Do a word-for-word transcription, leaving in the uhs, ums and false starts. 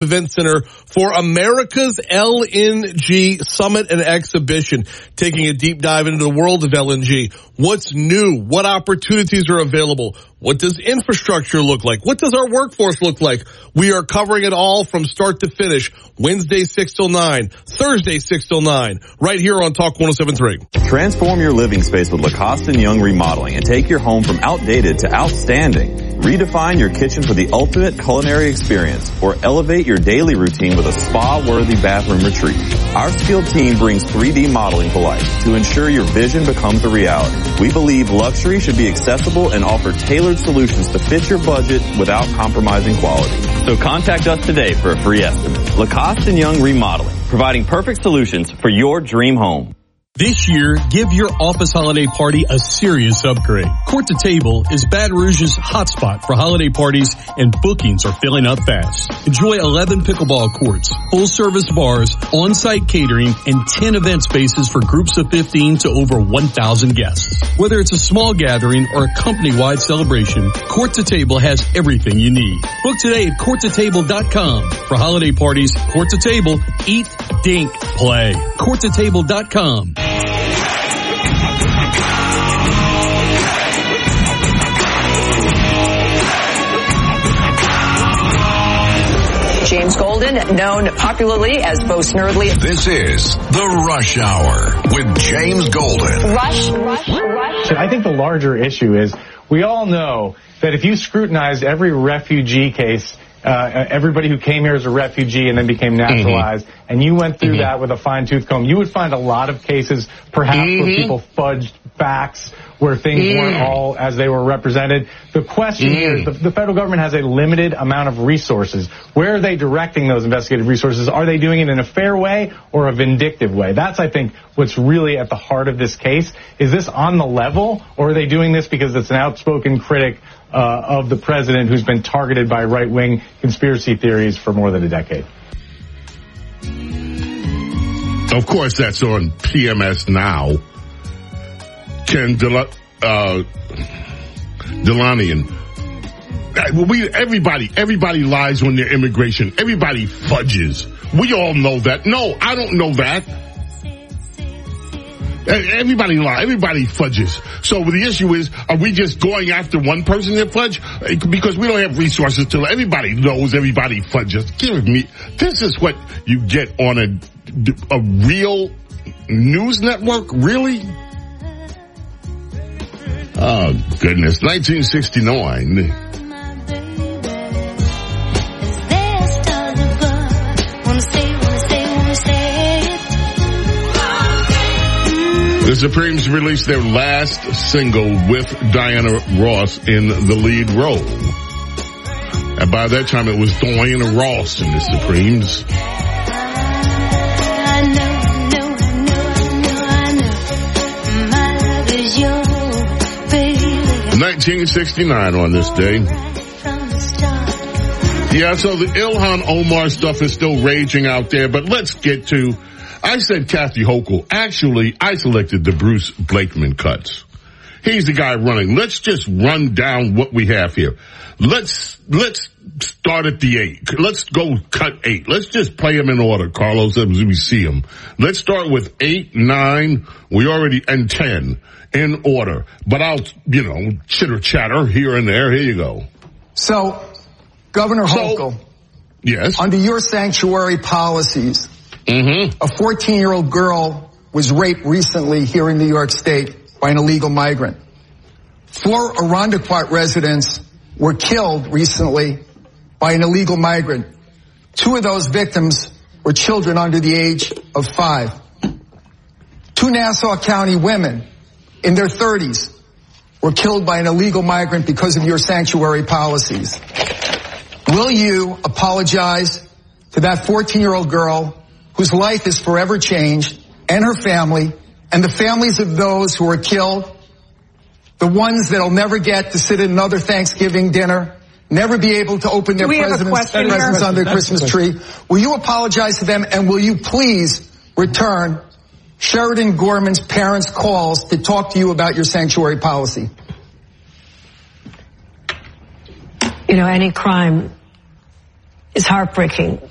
Event Center for America's L N G Summit and Exhibition, taking a deep dive into the world of L N G. What's new? What opportunities are available? What does infrastructure look like? What does our workforce look like? We are covering it all from start to finish. Wednesday, six till nine. Thursday, six till nine. Right here on Talk one oh seven point three. Transform your living space with Lacoste and Young Remodeling and take your home from outdated to outstanding. Redefine your kitchen for the ultimate culinary experience or elevate your daily routine with a spa-worthy bathroom retreat. Our skilled team brings three D modeling to life to ensure your vision becomes a reality. We believe luxury should be accessible and offer tailored solutions to fit your budget without compromising quality. So contact us today for a free estimate. Lacoste and Young Remodeling, providing perfect solutions for your dream home. This year, give your office holiday party a serious upgrade. Court to Table is Baton Rouge's hotspot for holiday parties, and bookings are filling up fast. Enjoy eleven pickleball courts, full-service bars, on-site catering, and ten event spaces for groups of fifteen to over one thousand guests. Whether it's a small gathering or a company-wide celebration, Court to Table has everything you need. Book today at court to table dot com. For holiday parties, Court to Table, eat, dink, play. court to table dot com. James Golden, known popularly as Bo Snerdley. This is The Rush Hour with James Golden. Rush, rush, rush. I think the larger issue is we all know that if you scrutinized every refugee case, uh, everybody who came here as a refugee and then became naturalized, mm-hmm. and you went through mm-hmm. that with a fine-tooth comb, you would find a lot of cases perhaps mm-hmm. where people fudged facts, where things mm. weren't all as they were represented. The question mm. here is the, the federal government has a limited amount of resources. Where are they directing those investigative resources? Are they doing it in a fair way or a vindictive way? That's, I think, what's really at the heart of this case. Is this on the level, or are they doing this because it's an outspoken critic uh, of the president who's been targeted by right-wing conspiracy theories for more than a decade? Of course, that's on P M S Now. Ken Del- uh, Delanian. We, everybody, everybody lies on their immigration. Everybody fudges. We all know that. No, I don't know that. Everybody lies. Everybody fudges. So the issue is, are we just going after one person that fudge? Because we don't have resources to, everybody knows everybody fudges. Give me, this is what you get on a, a real news network? Really? Oh, goodness. nineteen sixty-nine. The Supremes released their last single with Diana Ross in the lead role. And by that time it was Diana Ross in the Supremes. nineteen sixty-nine on this day. Yeah, so the Ilhan Omar stuff is still raging out there, but let's get to, I said Kathy Hochul. Actually, I selected the Bruce Blakeman cuts. He's the guy running. Let's just run down what we have here. Let's, let's start at the eight. Let's go cut eight. Let's just play them in order, Carlos, as we see them. Let's start with eight, nine, we already, and ten. In order, but I'll, you know, chitter chatter here and there. Here you go. So, Governor so, Hochul. Yes. Under your sanctuary policies, mm-hmm. a fourteen-year-old girl was raped recently here in New York State by an illegal migrant. Four Irondequoit residents were killed recently by an illegal migrant. Two of those victims were children under the age of five. Two Nassau County women in their thirties were killed by an illegal migrant because of your sanctuary policies. Will you apologize to that fourteen-year-old girl whose life is forever changed, and her family, and the families of those who were killed, the ones that'll never get to sit at another Thanksgiving dinner, never be able to open their presents, presents on their Christmas tree? Will you apologize to them, and will you please return Sheridan Gorman's parents' calls to talk to you about your sanctuary policy? You know, any crime is heartbreaking.